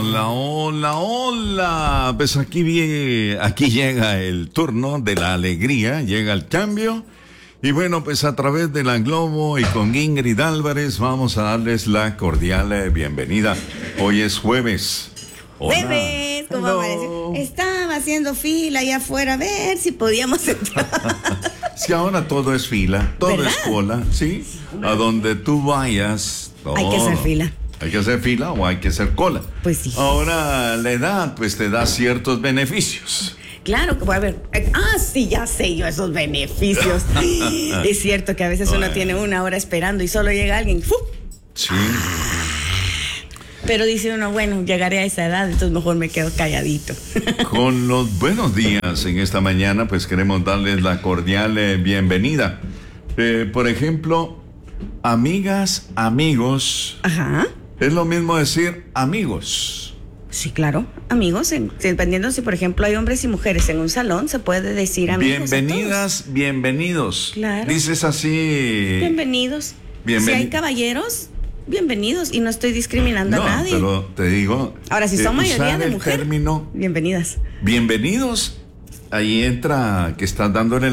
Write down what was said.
Hola, hola, hola. Pues aquí llega el turno de la alegría, llega el cambio. Y bueno, pues a través de la Globo y con Ingrid Álvarez vamos a darles la cordial bienvenida. Hoy es jueves. Hola. Jueves, ¿cómo amaneció? Estaba haciendo fila allá afuera a ver si podíamos entrar. Es que ahora todo es fila, todo ¿verdad? es cola, ¿sí? A donde tú vayas, todo. Hay que hacer fila. Hay que hacer fila o hay que hacer cola. Pues sí. Ahora la edad pues te da ciertos beneficios. Claro, a ver, sí, ya sé yo esos beneficios. Es cierto que a veces uno tiene una hora esperando y solo llega alguien. ¡Fu! Sí. Pero dice uno, bueno, llegaré a esa edad, entonces mejor me quedo calladito. Con los buenos días en esta mañana, pues queremos darles la cordial bienvenida. Por ejemplo, amigas, amigos. Ajá. Es lo mismo decir amigos. Sí, claro. Amigos, dependiendo si, por ejemplo, hay hombres y mujeres en un salón, se puede decir amigos. Bienvenidas, bienvenidos. Claro. Dices así. Bienvenidos. Si hay caballeros, bienvenidos. Y no estoy discriminando a nadie. Pero te digo. Ahora, si son mayoría de el mujeres, término bienvenidas. bienvenidos, ahí entra que estás dándole